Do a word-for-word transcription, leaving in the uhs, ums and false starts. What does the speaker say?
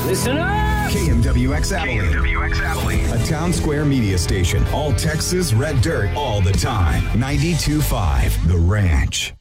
Listen up! K M W X Abilene. K M W X Abilene. A Town Square media station. All Texas red dirt all the time. ninety-two point five The Ranch.